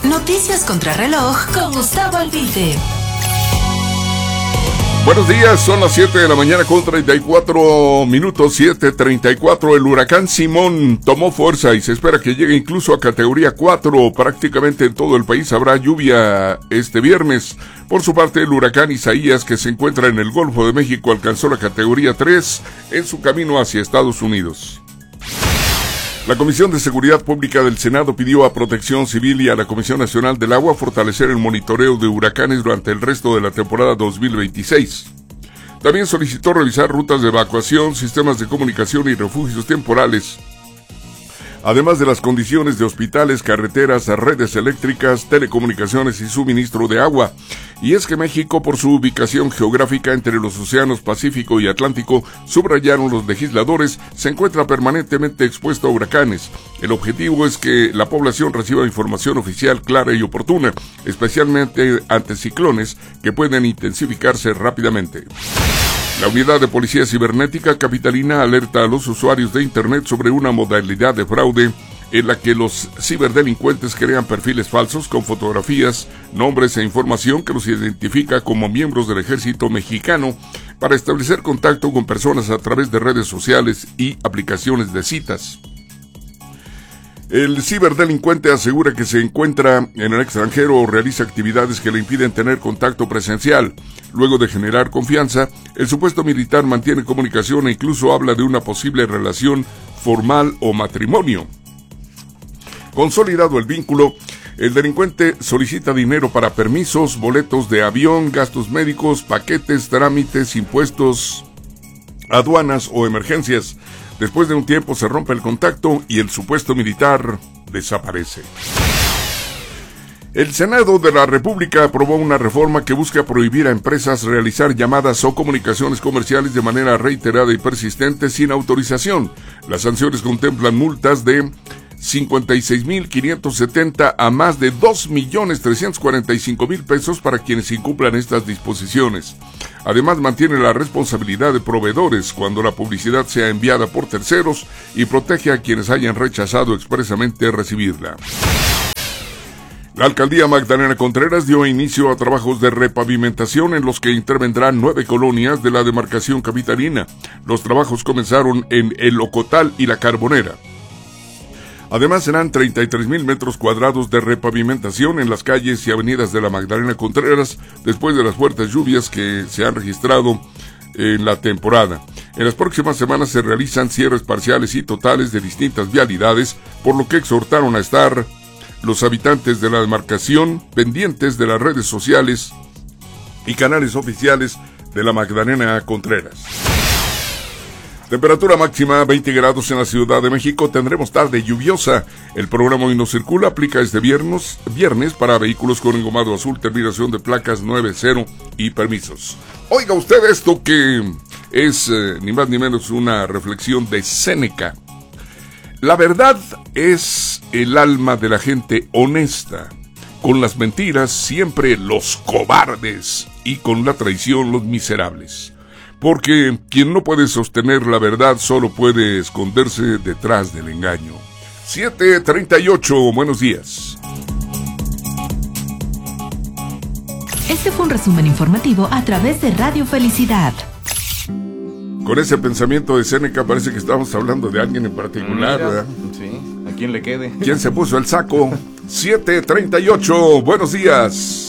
Noticias contra reloj con Gustavo Albite. Buenos días, son las 7 de la mañana con 34 minutos, 7:34. El huracán Simón tomó fuerza y se espera que llegue incluso a categoría 4. Prácticamente en todo el país habrá lluvia este viernes. Por su parte, el huracán Isaías, que se encuentra en el Golfo de México, alcanzó la categoría 3 en su camino hacia Estados Unidos. La Comisión de Seguridad Pública del Senado pidió a Protección Civil y a la Comisión Nacional del Agua fortalecer el monitoreo de huracanes durante el resto de la temporada 2026. También solicitó revisar rutas de evacuación, sistemas de comunicación y refugios temporales, además de las condiciones de hospitales, carreteras, redes eléctricas, telecomunicaciones y suministro de agua. Y es que México, por su ubicación geográfica entre los océanos Pacífico y Atlántico, subrayaron los legisladores, se encuentra permanentemente expuesto a huracanes. El objetivo es que la población reciba información oficial clara y oportuna, especialmente ante ciclones que pueden intensificarse rápidamente. La Unidad de Policía Cibernética Capitalina alerta a los usuarios de Internet sobre una modalidad de fraude en la que los ciberdelincuentes crean perfiles falsos con fotografías, nombres e información que los identifica como miembros del ejército mexicano para establecer contacto con personas a través de redes sociales y aplicaciones de citas. El ciberdelincuente asegura que se encuentra en el extranjero o realiza actividades que le impiden tener contacto presencial. Luego de generar confianza, el supuesto militar mantiene comunicación e incluso habla de una posible relación formal o matrimonio. Consolidado el vínculo, el delincuente solicita dinero para permisos, boletos de avión, gastos médicos, paquetes, trámites, impuestos, aduanas o emergencias. Después de un tiempo se rompe el contacto y el supuesto militar desaparece. El Senado de la República aprobó una reforma que busca prohibir a empresas realizar llamadas o comunicaciones comerciales de manera reiterada y persistente sin autorización. Las sanciones contemplan multas de 56,570 a más de 2,345,000 pesos para quienes incumplan estas disposiciones. Además, mantiene la responsabilidad de proveedores cuando la publicidad sea enviada por terceros y protege a quienes hayan rechazado expresamente recibirla. La alcaldía Magdalena Contreras dio inicio a trabajos de repavimentación en los que intervendrán 9 colonias de la demarcación capitalina. Los trabajos comenzaron en El Ocotal y La Carbonera. Además, serán 33,000 metros cuadrados de repavimentación en las calles y avenidas de la Magdalena Contreras después de las fuertes lluvias que se han registrado en la temporada. En las próximas semanas se realizan cierres parciales y totales de distintas vialidades, por lo que exhortaron a estar los habitantes de la demarcación pendientes de las redes sociales y canales oficiales de la Magdalena Contreras. Temperatura máxima 20 grados en la Ciudad de México. Tendremos tarde lluviosa. El programa Hoy No Circula aplica este viernes para vehículos con engomado azul, terminación de placas 90 y permisos. Oiga usted esto que es ni más ni menos una reflexión de Séneca. La verdad es el alma de la gente honesta. Con las mentiras siempre los cobardes y con la traición los miserables. Porque quien no puede sostener la verdad solo puede esconderse detrás del engaño. 7:38, buenos días. Este fue un resumen informativo a través de Radio Felicidad. Con ese pensamiento de Séneca parece que estamos hablando de alguien en particular, ¿verdad? Sí, a quien le quede. ¿Quién se puso el saco? 7:38, buenos días.